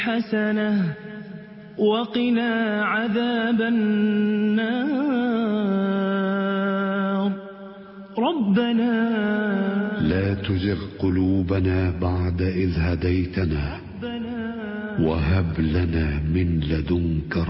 حسنة وقنا عذاب النار. ربنا لا تزغ قلوبنا بعد إذ هديتنا وهب لنا من لدنك